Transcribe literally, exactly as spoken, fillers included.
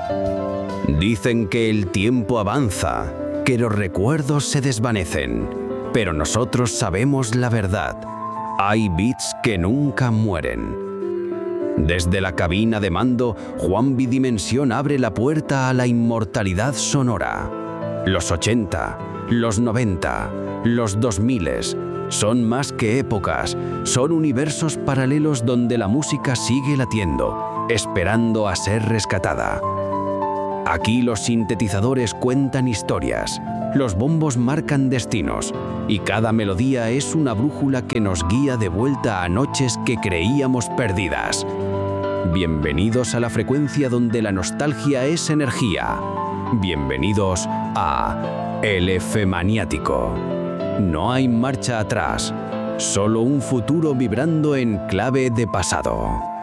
Dicen que el tiempo avanza, que los recuerdos se desvanecen, pero nosotros sabemos la verdad. Hay beats que nunca mueren. Desde la cabina de mando, Juan Bidimensión abre la puerta a la inmortalidad sonora. Los ochenta, los noventa, los dos miles, son más que épocas, son universos paralelos donde la música sigue latiendo, esperando a ser rescatada. Aquí los sintetizadores cuentan historias, los bombos marcan destinos, y cada melodía es una brújula que nos guía de vuelta a noches que creíamos perdidas. Bienvenidos a la frecuencia donde la nostalgia es energía. Bienvenidos a El Efemaniático. No hay marcha atrás, solo un futuro vibrando en clave de pasado.